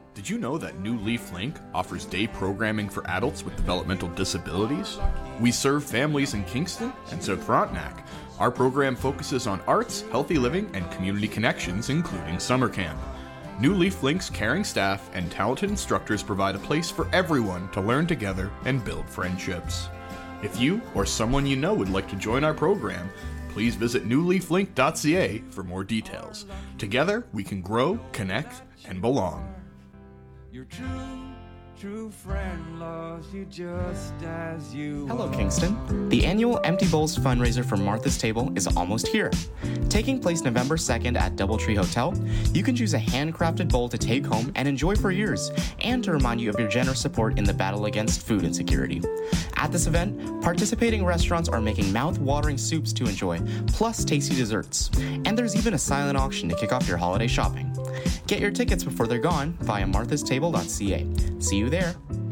Did you know that New Leaf Link offers day programming for adults with developmental disabilities? We serve families in Kingston and South Frontenac. Our program focuses on arts, healthy living, and community connections, including summer camp. New Leaf Link's caring staff and talented instructors provide a place for everyone to learn together and build friendships. If you or someone you know would like to join our program, please visit newleaflink.ca for more details. Together, we can grow, connect, and belong. Your true friend loves you just as you Hello, are. Kingston. The annual Empty Bowls fundraiser for Martha's Table is almost here. Taking place November 2nd at Doubletree Hotel, you can choose a handcrafted bowl to take home and enjoy for years, and to remind you of your generous support in the battle against food insecurity. At this event, participating restaurants are making mouth-watering soups to enjoy, plus tasty desserts. And there's even a silent auction to kick off your holiday shopping. Get your tickets before they're gone via marthastable.ca. See you there.